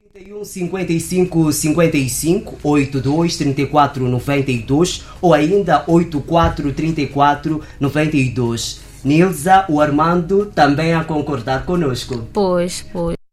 31 55 55 82 34 92 ou ainda 84 34 92. Nilza, o Armando também a concordar conosco. Pois.